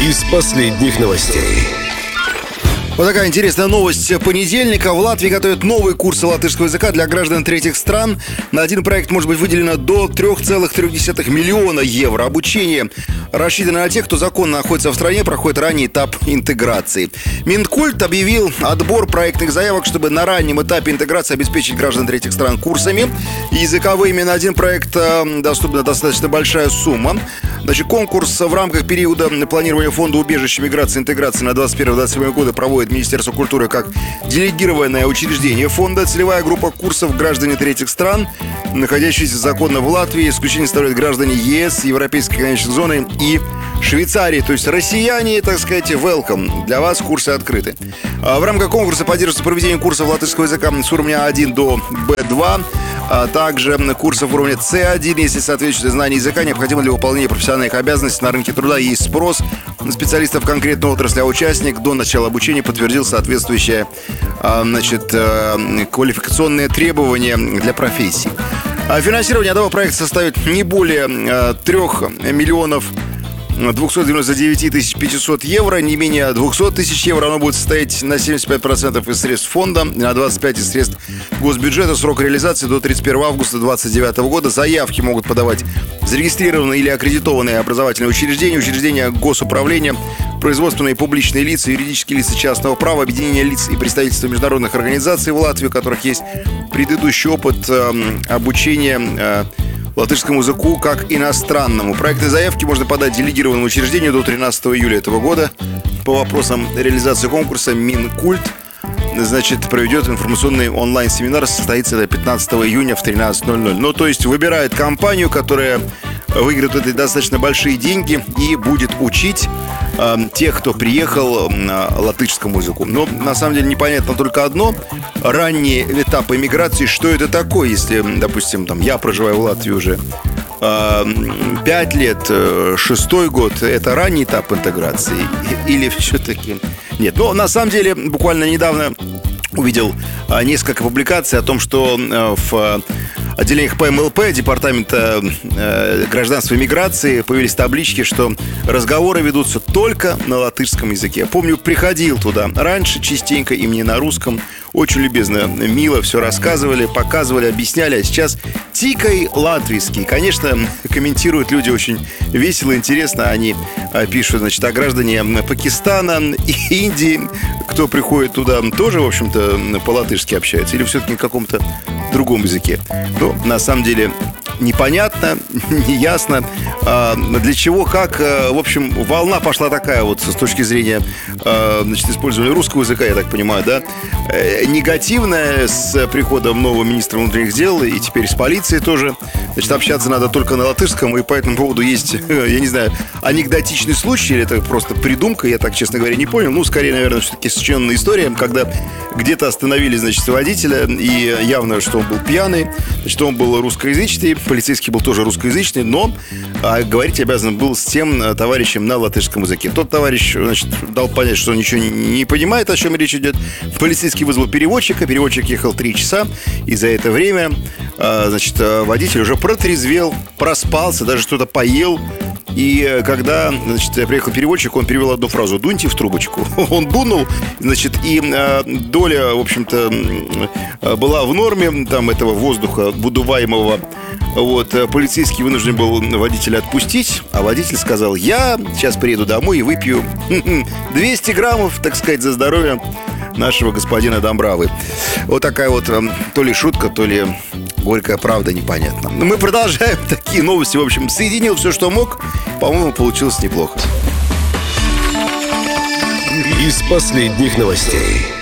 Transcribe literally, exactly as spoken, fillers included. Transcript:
из последних новостей. Вот такая интересная новость понедельника. В Латвии готовят новые курсы латышского языка для граждан третьих стран. На один проект может быть выделено до три целых три десятых миллиона евро. Обучение рассчитано на тех, кто законно находится в стране, проходит ранний этап интеграции. Минкульт объявил отбор проектных заявок, чтобы на раннем этапе интеграции обеспечить граждан третьих стран курсами языковыми. На один проект доступна достаточно большая сумма. Значит, конкурс в рамках периода планирования фонда убежища, миграции и интеграции на двадцать первый - двадцать седьмой годы проводит Министерство культуры как делегированное учреждение фонда. Целевая группа курсов — граждане третьих стран, находящиеся законно в Латвии. Исключение составляют граждане ЕС, Европейской экономической зоны и Швейцарии. То есть россияне, так сказать, welcome. Для вас курсы открыты. В рамках конкурса поддерживается проведение курсов латышского языка с уровня А один до Бэ два, а также курсов уровня Цэ один, если соответствующие знания языка необходимы для выполнения профессиональных обязанностей на рынке труда. Есть спрос на специалистов конкретной отрасли, а участник до начала обучения подтвердил соответствующие, значит, квалификационные требования для профессии. Финансирование этого проекта составит не более трех миллионов двести девяносто девять тысяч пятьсот евро, не менее двести тысяч евро. Оно будет состоять на семьдесят пять процентов из средств фонда, на двадцать пять процентов из средств госбюджета. Срок реализации до тридцать первого августа две тысячи двадцать девятого года. Заявки могут подавать зарегистрированные или аккредитованные образовательные учреждения, учреждения госуправления, производственные и публичные лица, юридические лица частного права, объединения лиц и представительства международных организаций в Латвии, у которых есть предыдущий опыт э, обучения э, латышскому языку как иностранному. Проектные заявки можно подать делегированному учреждению до тринадцатого июля этого года. По вопросам реализации конкурса Минкульт, значит, проведет информационный онлайн-семинар, состоится пятнадцатого июня в тринадцать ноль ноль. Ну, то есть выбирает компанию, которая выиграет эти достаточно большие деньги и будет учить э, тех, кто приехал э, латышскому языку. Но на самом деле непонятно только одно: ранние этапы эмиграции. Что это такое, если, допустим, там, я проживаю в Латвии уже пять лет, шестой год — это ранний этап интеграции или все-таки нет? Но на самом деле буквально недавно увидел несколько публикаций о том, что в отделениях Пэ Эм Эл Пэ, Департамента э, гражданства и миграции, появились таблички, что разговоры ведутся только на латышском языке. Я помню, приходил туда раньше частенько, и мне на русском очень любезно, мило все рассказывали, показывали, объясняли. А сейчас тикай латвийский. Конечно, комментируют люди очень весело, интересно. Они пишут, значит, о граждане Пакистана и Индии, кто приходит туда, тоже, в общем-то, по-латышски общаются, или все-таки на каком-то другом языке. Но на самом деле непонятно, неясно, а, для чего, как. А, в общем, волна пошла такая вот с точки зрения, а, значит, использования русского языка, я так понимаю, да, э, негативная с приходом нового министра внутренних дел и теперь с полицией тоже. Значит, общаться надо только на латышском, и по этому поводу есть, я не знаю, анекдотичный случай, или это просто придумка, я так, честно говоря, не понял. Ну, скорее, наверное, все-таки сочиненная история, когда где-то остановили, значит, водителя, и явно, что он был пьяный, значит, он был русскоязычный, полицейский был тоже русскоязычный, но а, говорить обязан был с тем товарищем на латышском языке. Тот товарищ, значит, дал понять, что он ничего не, не понимает, о чем речь идет. Полицейский вызвал переводчика, переводчик ехал три часа, и за это время, а, значит, водитель уже протрезвел, проспался, даже что-то поел. И когда, значит, приехал переводчик, он перевел одну фразу: «Дуньте в трубочку». Он дунул, значит, и э, доля, в общем-то, э, была в норме там этого воздуха выдуваемого. Вот, полицейский вынужден был водителя отпустить, а водитель сказал: «Я сейчас приеду домой и выпью двести граммов, так сказать, за здоровье нашего господина Домбравы». Вот такая вот то ли шутка, то ли горькая правда, непонятно. Но мы продолжаем такие новости. В общем, соединил все, что мог. По-моему, получилось неплохо. Из последних новостей.